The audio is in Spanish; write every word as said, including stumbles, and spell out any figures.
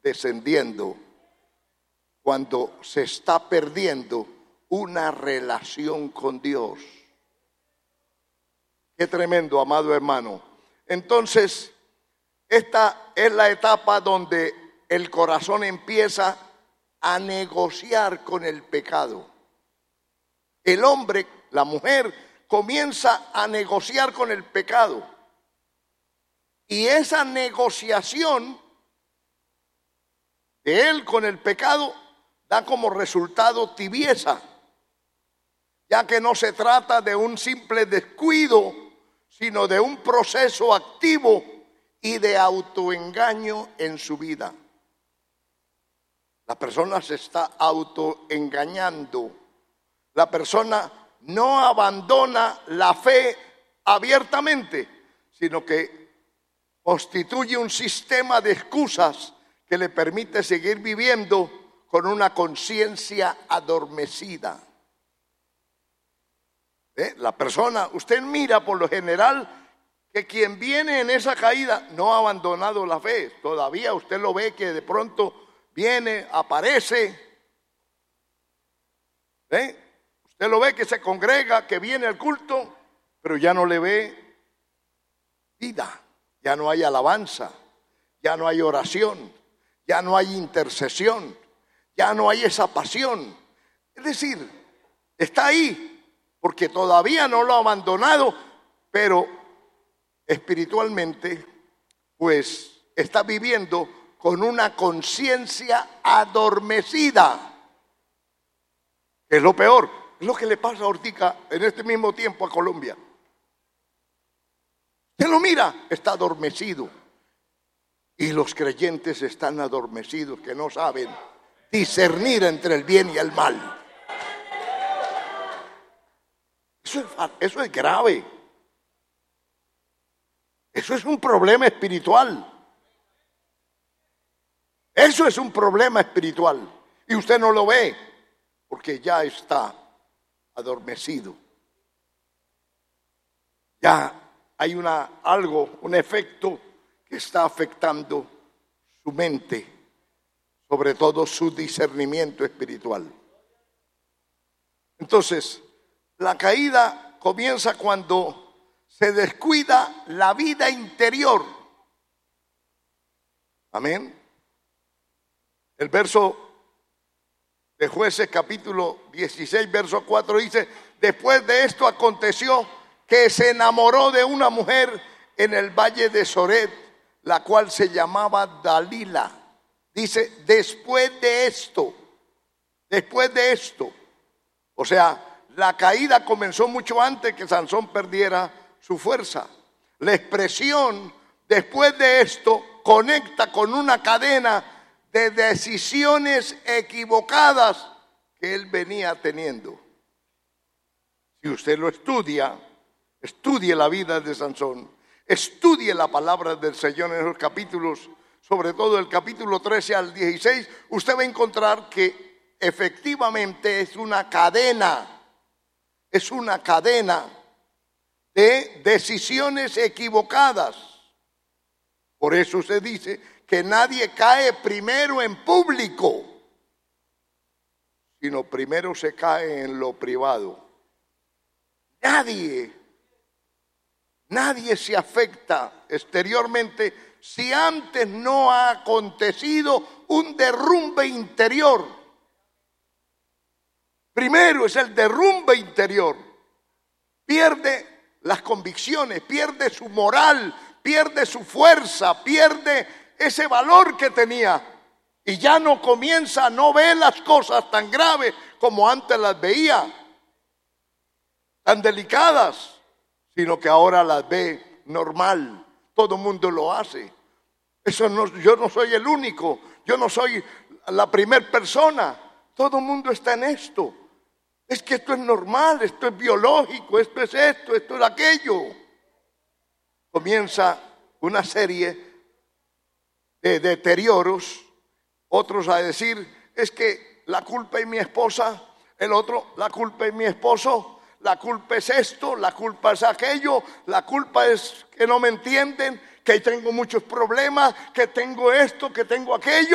descendiendo cuando se está perdiendo una relación con Dios. Qué tremendo, amado hermano. Entonces, esta es la etapa donde el corazón empieza a negociar con el pecado. El hombre, la mujer, comienza a negociar con el pecado. Y esa negociación de él con el pecado da como resultado tibieza, ya que no se trata de un simple descuido, sino de un proceso activo y de autoengaño en su vida. La persona se está autoengañando. La persona no abandona la fe abiertamente, sino que constituye un sistema de excusas que le permite seguir viviendo con una conciencia adormecida. ¿Eh? La persona, usted mira por lo general que quien viene en esa caída no ha abandonado la fe. Todavía usted lo ve que de pronto viene, aparece. ¿Eh? Usted lo ve que se congrega, que viene al culto, pero ya no le ve vida. Ya no hay alabanza, ya no hay oración, ya no hay intercesión, ya no hay esa pasión. Es decir, está ahí porque todavía no lo ha abandonado, pero espiritualmente pues está viviendo con una conciencia adormecida. Es lo peor, es lo que le pasa ahorita en este mismo tiempo a Colombia. Usted lo mira, está adormecido. Y los creyentes están adormecidos, que no saben discernir entre el bien y el mal. Eso es, eso es grave. Eso es un problema espiritual. Eso es un problema espiritual. Y usted no lo ve porque ya está adormecido. Ya hay una, algo, un efecto que está afectando su mente, sobre todo su discernimiento espiritual. Entonces, la caída comienza cuando se descuida la vida interior. Amén. El verso de Jueces capítulo dieciséis, verso cuatro dice: después de esto aconteció que se enamoró de una mujer en el valle de Soret, la cual se llamaba Dalila. Dice, después de esto, después de esto. O sea, la caída comenzó mucho antes que Sansón perdiera su fuerza. La expresión después de esto conecta con una cadena de decisiones equivocadas que él venía teniendo. Si usted lo estudia, estudie la vida de Sansón, estudie la palabra del Señor en los capítulos, sobre todo el capítulo trece al dieciséis, usted va a encontrar que efectivamente es una cadena, es una cadena de decisiones equivocadas. Por eso se dice que nadie cae primero en público, sino primero se cae en lo privado. Nadie, nadie se afecta exteriormente si antes no ha acontecido un derrumbe interior. Primero es el derrumbe interior. Pierde las convicciones, pierde su moral, pierde su fuerza, pierde ese valor que tenía. Y ya no comienza, no ve las cosas tan graves como antes las veía, tan delicadas, sino que ahora las ve normal. Todo el mundo lo hace. Eso no, yo no soy el único, yo no soy la primera persona. Todo el mundo está en esto. Es que esto es normal, esto es biológico, esto es esto, esto es aquello. Comienza una serie de deterioros. Otros a decir, es que la culpa es mi esposa. El otro, la culpa es mi esposo. La culpa es esto, la culpa es aquello. La culpa es que no me entienden, que tengo muchos problemas, que tengo esto, que tengo aquello.